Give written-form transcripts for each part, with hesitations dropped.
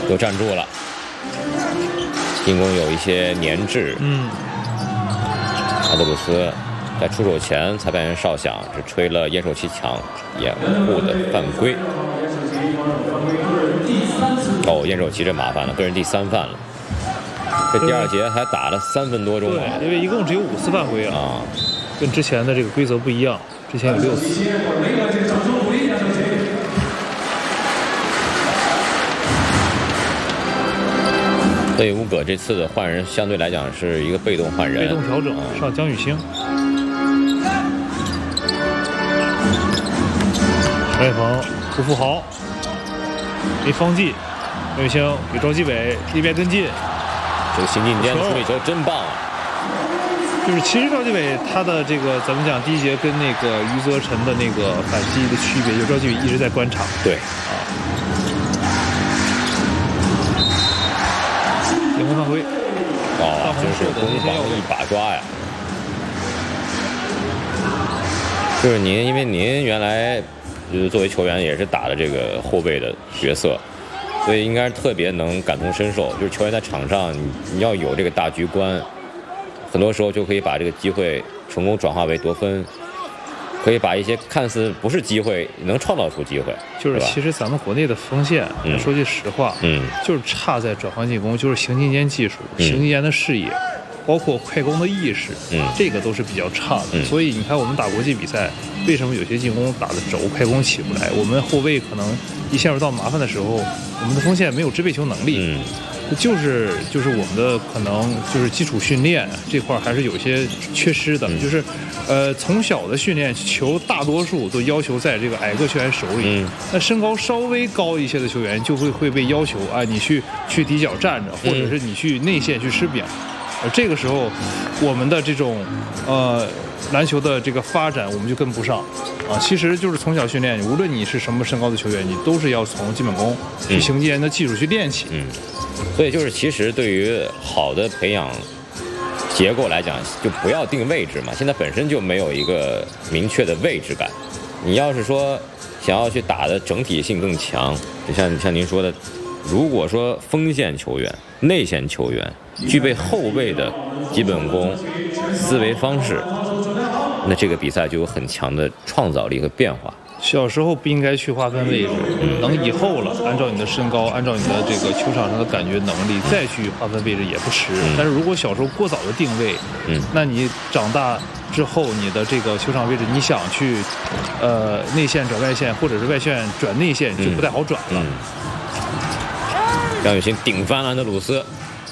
都站住了，进攻有一些粘滞。阿德鲁斯在出手前，裁判员哨响是吹了验手旗抢掩护的犯规。哦，验手旗这麻烦了，个人第3犯了。这第2节还打了3分多钟。 对，因为一共只有5次犯规啊，跟之前的这个规则不一样，之前有6次。 对乌葛这次的换人相对来讲是一个被动换人， 被动调整，上江宇星。陈伟鹏、胡富豪、梅方季、江宇星给赵继伟一边跟进。 这个行进间处理球真棒啊！ 就是其实赵继伟他的这个咱们讲第1节跟那个余则辰的那个反击的区别，就是赵继伟一直在观察。 对啊。进攻犯规。 哦，真是攻防一把抓呀！就是您，因为您原来作为球员也是打了这个后卫的角色。所以应该是特别能感同身受，就是球员在场上你要有这个大局观，很多时候就可以把这个机会成功转化为得分，可以把一些看似不是机会能创造出机会。 就是其实咱们国内的锋线，说句实话，就是差在转换进攻，就是行进间技术、行进间的视野，包括快攻的意识，这个都是比较差的。所以你看我们打国际比赛，为什么有些进攻打得轴，快攻起不来？我们后卫可能一陷入到麻烦的时候，我们的锋线没有支配球能力，就是我们的可能就是基础训练这块还是有些缺失的，就是从小的训练球大多数都要求在这个矮个球员手里，那身高稍微高一些的球员就会被要求啊，你去底角站着，或者是你去内线去吃饼，这个时候我们的这种篮球的这个发展我们就跟不上啊。其实就是从小训练，无论你是什么身高的球员，你都是要从基本功去行进间的技术去练起。 所以就是其实对于好的培养结构来讲，就不要定位置嘛。现在本身就没有一个明确的位置感。你要是说想要去打的整体性更强，就像您说的，如果说锋线球员、内线球员具备后卫的基本功、思维方式，那这个比赛就有很强的创造力和变化。 小时候不应该去划分位置，等以后了，按照你的身高，按照你的这个球场上的感觉能力再去划分位置也不迟。但是如果小时候过早的定位，那你长大之后你的这个球场位置，你想去内线转外线，或者是外线转内线，就不太好转了。 张雨欣顶翻安德鲁斯。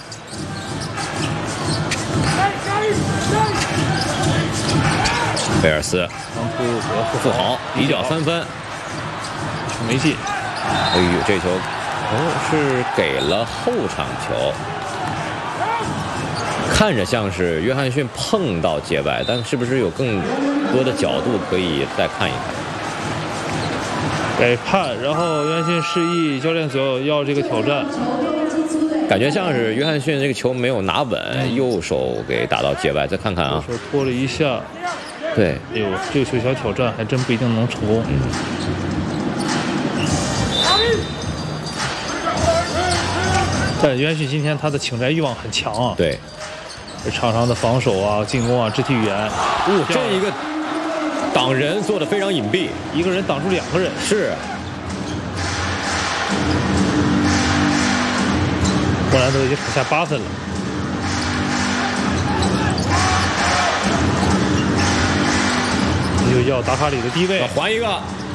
贝尔斯唐突和富豪比较3分， 没进。 哎呦，这球是给了后场球，看着像是约翰逊碰到界外，但是不是有更多的角度可以再看一看？ 改判，然后约翰逊示意教练组要这个挑战， 感觉像是约翰逊这个球没有拿稳，右手给打到界外，再看看啊， 右手拖了一下。 对， 哎呦，这个球小挑战还真不一定能成功。但约翰逊今天他的请战欲望很强啊。 对， 场上的防守啊、进攻啊、肢体语言， 这一个挡人做的非常隐蔽， 一个人挡住2个人。 是。 霍兰德已经场下8分了。就要达卡里的低位， 还一个。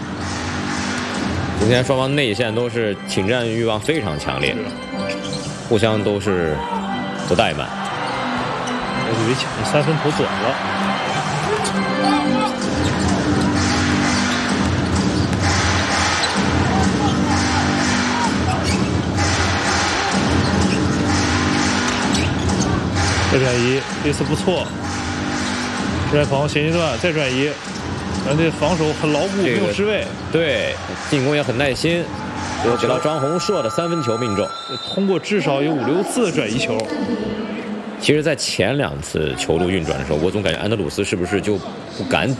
今天双方内线都是请战欲望非常强烈，互相都是不怠慢。 我以为抢3分投短了。再转移，这次不错。石海鹏前一段再转移。这防守很牢固，没有失位。 对，进攻也很耐心。最后给到张宏硕的3分球命中， 通过至少有5、6次的转移球。 其实，在前2次球路运转的时候，我总感觉安德鲁斯是不是就不敢